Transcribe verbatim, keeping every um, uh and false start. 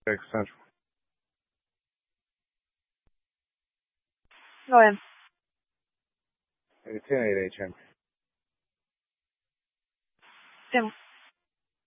Jack Central. Go ahead. ten eight H M. Tim.